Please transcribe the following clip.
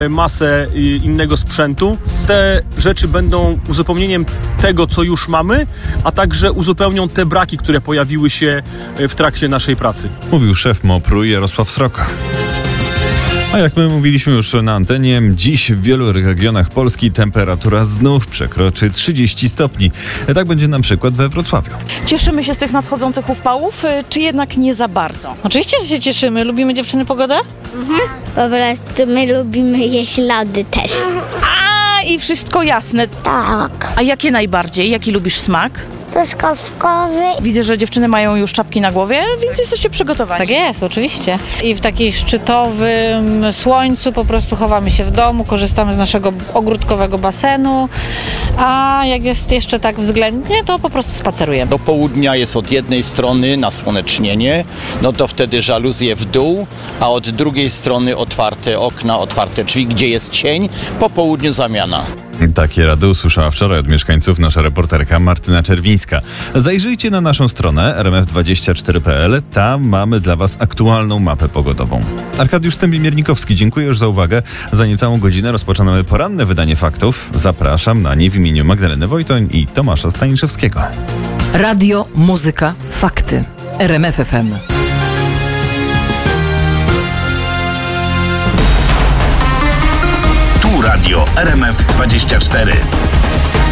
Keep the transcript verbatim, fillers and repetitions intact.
masę innego sprzętu. Te rzeczy będą uzupełnieniem tego, co już mamy, a także uzupełnią te braki, które pojawiły się w trakcie naszej pracy. Mówił szef MOPR-u Jarosław Sroka. A jak my mówiliśmy już na antenie, dziś w wielu regionach Polski temperatura znów przekroczy trzydzieści stopni. Tak będzie na przykład we Wrocławiu. Cieszymy się z tych nadchodzących upałów, czy jednak nie za bardzo? Oczywiście, że się cieszymy. Lubimy, dziewczyny, pogodę? Mhm. Po prostu my lubimy jeść lody też. A i wszystko jasne. Tak. A jakie najbardziej? Jaki lubisz smak? Truskawkowy. Widzę, że dziewczyny mają już czapki na głowie, więc jesteście przygotowani. Tak jest, oczywiście. I w takiej szczytowym słońcu po prostu chowamy się w domu, korzystamy z naszego ogródkowego basenu, a jak jest jeszcze tak względnie, to po prostu spacerujemy. Do południa jest od jednej strony nasłonecznienie, no to wtedy żaluzje w dół, a od drugiej strony otwarte okna, otwarte drzwi, gdzie jest cień, po południu zamiana. Takie rady usłyszała wczoraj od mieszkańców nasza reporterka Martyna Czerwińska. Zajrzyjcie na naszą stronę er em ef dwadzieścia cztery kropka pe el. Tam mamy dla Was aktualną mapę pogodową. Arkadiusz Stępień-Miernikowski, dziękuję już za uwagę. Za niecałą godzinę rozpoczynamy poranne wydanie faktów. Zapraszam na nie w imieniu Magdaleny Wojtoń i Tomasza Staniszewskiego. Radio, muzyka, fakty. er em ef ef em. Tu Radio er em ef dwadzieścia cztery.